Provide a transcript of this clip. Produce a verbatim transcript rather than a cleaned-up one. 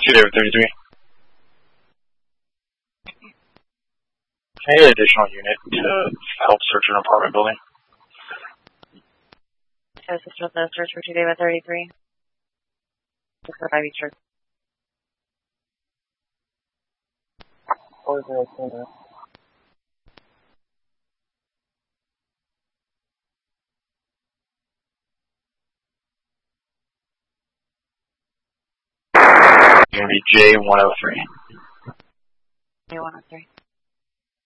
Two David thirty-three. Can I get an additional unit to help search an apartment building? Can I assist with the search for two David thirty-three? six oh five East four zero two nine. It's going to be J one oh three. J one oh three.